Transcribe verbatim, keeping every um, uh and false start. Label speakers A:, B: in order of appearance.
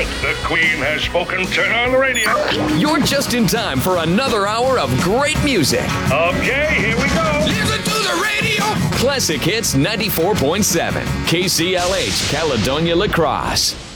A: it. The Queen has spoken. Turn on the radio.
B: You're just in time for another hour of great music.
A: Okay, here we go.
C: Listen to the radio.
B: Classic Hits ninety-four point seven. K C L H, Caledonia La Crosse.